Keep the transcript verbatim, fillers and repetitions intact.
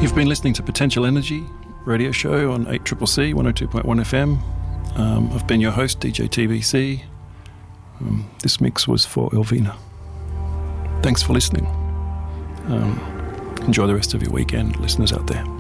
You've been listening to Potential Energy radio show on eight C C C one oh two point one F M. Um, I've been your host, D J T B C. Um, this mix was for Elvina. Thanks for listening. Um, enjoy the rest of your weekend, listeners out there.